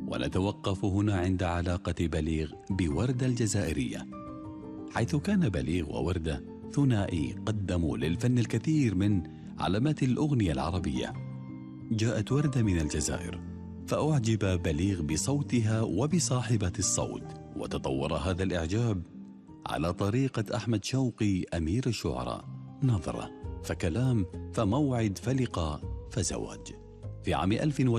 ونتوقف هنا عند علاقة بليغ بوردة الجزائرية، حيث كان بليغ ووردة ثنائي قدموا للفن الكثير من علامات الأغنية العربية. جاءت وردة من الجزائر، فأعجب بليغ بصوتها وبصاحبة الصوت، وتطور هذا الإعجاب على طريقة أحمد شوقي أمير الشعراء: نظرة، فكلام، فموعد، فلقاء، فزواج. في عام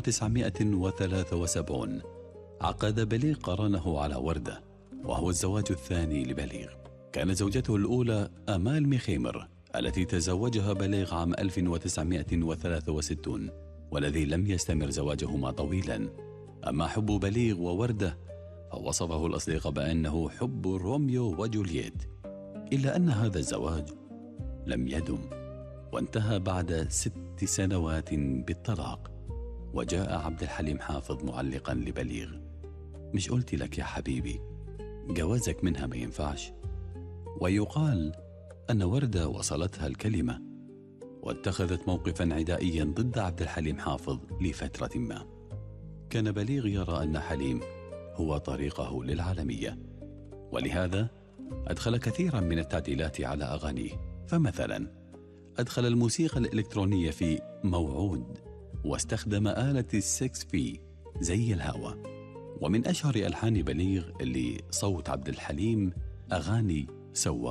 1973 عقد بليغ قرانه على وردة، وهو الزواج الثاني لبليغ. كانت زوجته الأولى آمال مخيمر، التي تزوجها بليغ عام 1963، والذي لم يستمر زواجهما طويلا. أما حب بليغ ووردة فوصفه الأصدقاء بأنه حب روميو وجولييت، إلا أن هذا الزواج لم يدم، وانتهى بعد 6 سنوات بالطلاق. وجاء عبد الحليم حافظ معلقا لبليغ: مش قلت لك يا حبيبي جوازك منها ما ينفعش؟ ويقال أن وردة وصلتها الكلمة واتخذت موقفا عدائيا ضد عبد الحليم حافظ لفترة ما. كان بليغ يرى أن حليم هو طريقه للعالمية، ولهذا أدخل كثيرا من التعديلات على أغانيه. فمثلا أدخل الموسيقى الإلكترونية في موعود، واستخدم آلة السكس في زي الهوى. ومن أشهر ألحان بليغ لصوت عبد الحليم أغاني سوا